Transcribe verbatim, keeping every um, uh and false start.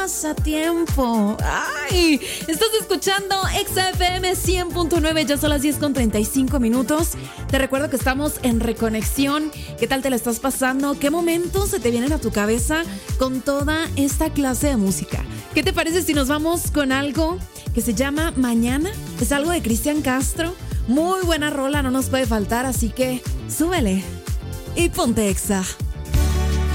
pasatiempo. Ay, estás escuchando Exa F M cien punto nueve, ya son las diez con treinta y cinco minutos. Te recuerdo que estamos en Reconexión. ¿Qué tal te la estás pasando? ¿Qué momentos se te vienen a tu cabeza con toda esta clase de música? ¿Qué te parece si nos vamos con algo que se llama Mañana? Es algo de Cristian Castro. Muy buena rola, no nos puede faltar, así que súbele y ponte Exa.